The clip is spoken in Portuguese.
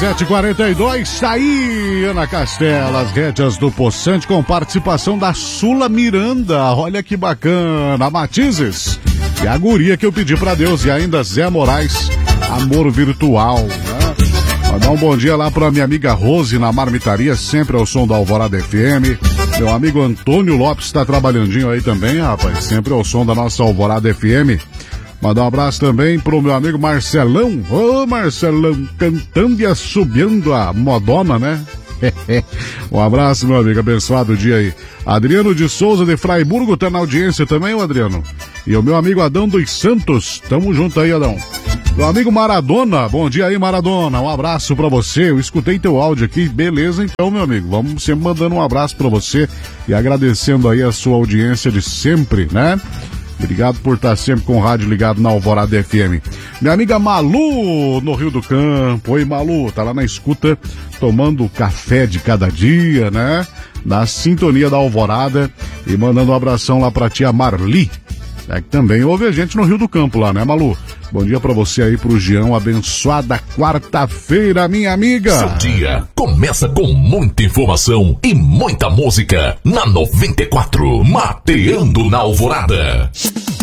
7h42, tá aí, Ana Castela, as rédeas do Poçante com participação da Sula Miranda. Olha que bacana, Matizes. E a guria que eu pedi pra Deus, e ainda Zé Moraes, Amor Virtual, né? Mandar um bom dia lá pra minha amiga Rose na marmitaria, sempre ao som da Alvorada FM. Meu amigo Antônio Lopes tá trabalhandinho aí também, rapaz, sempre ao som da nossa Alvorada FM. Mandar um abraço também pro meu amigo Marcelão. Ô, Marcelão, cantando e assobiando a modona, né? Um abraço, meu amigo, abençoado dia aí. Adriano de Souza de Fraiburgo tá na audiência também, o Adriano. E o meu amigo Adão dos Santos, tamo junto aí, Adão. Meu amigo Maradona, bom dia aí, Maradona, um abraço pra você. Eu escutei teu áudio aqui, beleza então, meu amigo, vamos sempre mandando um abraço pra você e agradecendo aí a sua audiência de sempre, né? Obrigado por estar sempre com o rádio ligado na Alvorada FM. Minha amiga Malu, no Rio do Campo. Oi, Malu, tá lá na escuta, tomando café de cada dia, né? Na sintonia da Alvorada. E mandando um abração lá pra tia Marli, que também ouve a gente no Rio do Campo lá, né, Malu? Bom dia pra você aí, pro Gião. Abençoada quarta-feira, minha amiga. Seu dia começa com muita informação e muita música na 94, Mateando na Alvorada.